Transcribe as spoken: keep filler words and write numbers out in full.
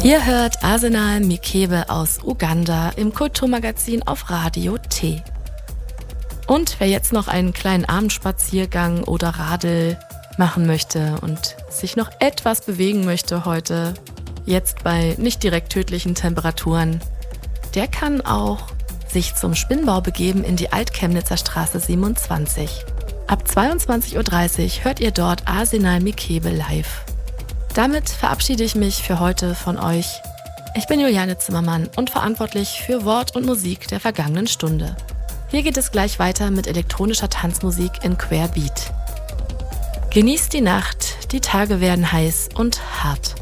Ihr hört Arsenal Mikebe aus Uganda im Kulturmagazin auf Radio T. Und wer jetzt noch einen kleinen Abendspaziergang oder Radl machen möchte und sich noch etwas bewegen möchte heute, jetzt bei nicht direkt tödlichen Temperaturen, der kann auch sich zum Spinnbau begeben in die Altchemnitzer Straße siebenundzwanzig. Ab zweiundzwanzig Uhr dreißig hört ihr dort Arsenal Mikebe live. Damit verabschiede ich mich für heute von euch. Ich bin Juliane Zimmermann und verantwortlich für Wort und Musik der vergangenen Stunde. Hier geht es gleich weiter mit elektronischer Tanzmusik in Querbeat. Genießt die Nacht, die Tage werden heiß und hart.